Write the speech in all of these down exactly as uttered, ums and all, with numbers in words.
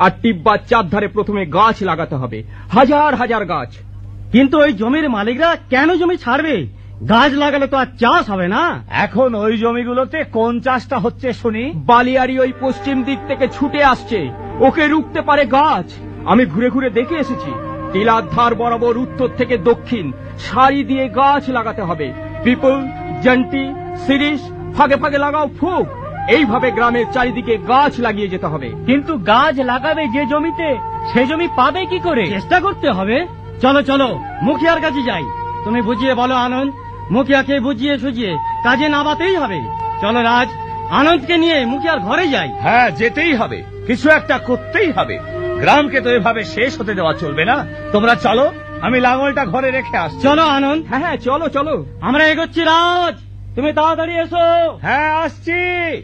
আর টিব্বার চারধারে প্রথমে গাছ লাগাতে হবে, হাজার হাজার গাছ। কিন্তু ওই জমির মালিকরা কেন জমি ছাড়বে? গাছ লাগালে তো আর চাষ হবে না। এখন ওই জমিগুলোতে কোন চাষটা হচ্ছে শুনি? বালিয়াড়ি ওই পশ্চিম দিক থেকে ছুটে আসছে, ওকে রুখতে পারে গাছ। আমি ঘুরে ঘুরে দেখে এসেছি, টিলার ধার বরাবর উত্তর থেকে দক্ষিণ সারি দিয়ে গাছ লাগাতে হবে। পিপল, জন্টি, শিরিষ, ফাঁকে ফাঁকে লাগাও ফুক। এইভাবে গ্রামের চারিদিকে গাছ লাগিয়ে যেতে হবে। কিন্তু গাছ লাগাবে যে জমিতে, সে জমি পাবে কি করে? চেষ্টা করতে হবে। চলো চলো মুখিয়ার কাছে যাই। তুমি বুঝিয়ে বলো আনন্দ, মুখিয়াকে বুঝিয়ে সুঝিয়ে কাজে নামাতেই হবে। চলো রাজ, আনন্দকে নিয়ে মুখিয়ার ঘরে যাই। হ্যাঁ, যেতেই হবে, কিছু একটা করতেই হবে। গ্রামকে তো এভাবে শেষ হতে দেওয়া চলবে না। তোমরা চলো, আমি লাঙলটা ঘরে রেখে আসছি। চলো আনন্দ। হ্যাঁ হ্যাঁ চলো চলো, আমরা এগোচ্ছি। রাজ, তুমি তাড়াতাড়ি এসো। হ্যাঁ, আসছি।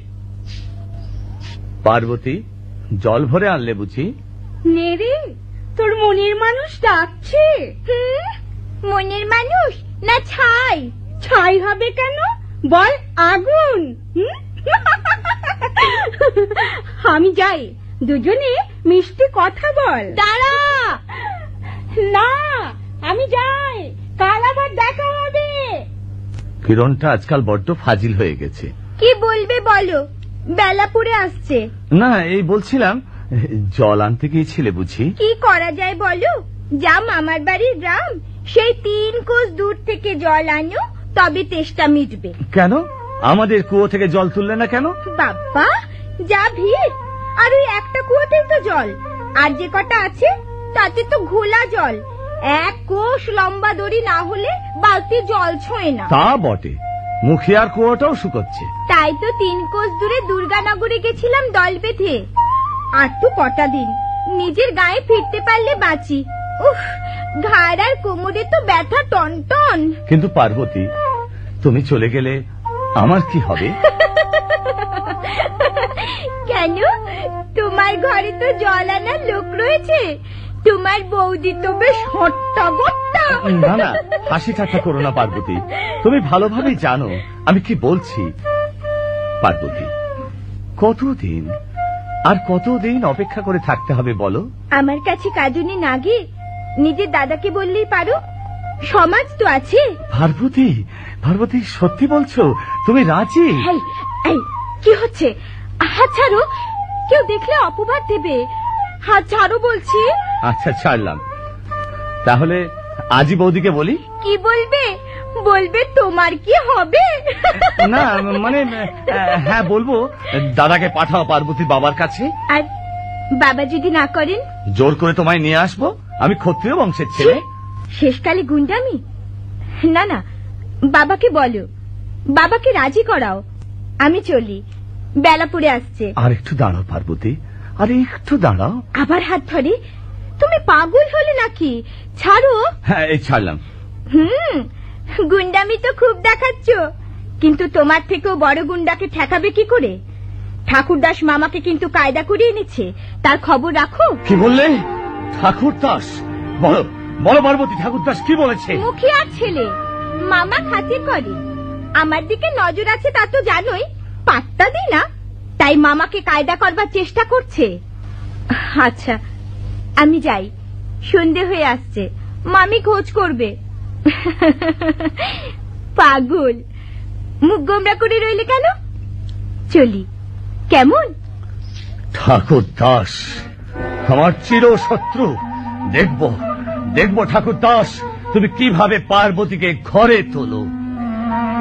পার্বতী, জল ভরে আনলে বুঝি? নেরে, তোর মনের মানুষ ডাকছে। মনের মানুষ না ছাই? ছাই হবে কেন? বল আগুন। আমি যাই, দুজনে মিষ্টি কথা বল। দাঁড়া না, আমি যাই, কাল আবার দেখা হবে। কিরণটা আজকাল বড্ড ফাজিল হয়ে গেছে। কি বলবে বলো, বেলা পড়ে আসছে। না, এই বলছিলাম, জল আনতে গিয়েছিলে বুঝি? কি করা যায় বলো, যা মামার বাড়ির গ্রাম, সেই তিন কোষ দূর থেকে জল আনো, তবে তেষ্টা মিটবে। কেন আমাদের কুয়ো থেকে জল তুললে না কেন? বাবা, যা ভিড়, আর ওই একটা কুয়োতেই তো জল, আর যে কটা আছে তাতে তো ঘোলা জল। এক কোষ লম্বা দড়ি না হলে বালতি জল ছোঁয় না। তা বটে, মুখিয়ার কুয়োটাও শুকোচ্ছে। তাই তো তিন কোষ দূরে দুর্গানগরে গেছিলাম দল বেঁধে। আর তো কটা দিন, নিজের গায়ে ফিরতে পারলে বাঁচি। উফ, ঘাড় আর কোমরে তো ব্যথা টন টন। কিন্তু পার্বতী, তুমি চলে গেলে আমার কি হবে? কেন, তোমার ঘরে তো জল আনার লোক রয়েছে। তোমার বৌদি তো বেশ হট্টা গট্টা। না না, হাসি ঠাট্টা করো না পার্বতী, তুমি ভালোভাবেই জানো আমি কি বলছি। পার্বতী, কতদিন আর কতদিন অপেক্ষা করে থাকতে হবে বলো? আমার কাছে কাজুনি নাগে, নিজের দাদাকে বললেই পারো, সমাজ তো আছে। পার্বতী, পার্বতী, সত্যি বলছো? তুমি রাজি? এই, এই, কি হচ্ছে? হাত ছাড়ো, কেউ দেখলে অপবাদ দেবে। হাত ছাড়ো বলছি। আচ্ছা, ছাড়লাম। তাহলে আজই বৌদিকে বলি। কি বলবে? বলবে তোমার কি হবে? না মানে, হ্যাঁ বলবো, দাদাকে পাঠাও পার্বতীর বাবার কাছে। আর বাবা যদি না করেন? জোর করে তোমায় নিয়ে আসবো, আমি ক্ষত্রিয় বংশের ছেলে। শেষকালে গুন্ডামি? না না, বাবাকে বলো, বাবাকে রাজি করাও। আমি চলি, বেলা পড়ে আসছে। আর একটু দাঁড়াও পার্বতী, আর একটু দাঁড়াও। আবার হাত ধরে? তুমি পাগল হলে নাকি? ছাড়ো। হ্যাঁ, এই ছাড়লাম। হুম, গুন্ডামি তো খুব দেখাচ্ছ, কিন্তু তোমার থেকেও বড় গুন্ডাকে ঠেকাবে কি করে? ঠাকুরদাস মামাকে কিন্তু কায়দা করে এনেছে, তার খবর রাখো। কি বললে? ঠাকুরদাস? বলো বলো পার্বতী, ঠাকুরদাস কি বলেছে? মুখিয়ার ছেলে, মামা খাতির করে, আমার দিকে নজর আছে তা তো জানোই, পাত্তা দিই না, তাই মামাকে কায়দা করবার চেষ্টা করছে। আচ্ছা, আমি যাই, সন্ধে হয়ে আসছে, মামি খোঁজ করবে। পাগল, মুখ গোমরা করে রইলে কেন? চলি, কেমন? ঠাকুরদাস আমার চির শত্রু, দেখব দেখব ঠাকুরদাস তুমি কিভাবে পার্বতীকে ঘরে তোলো।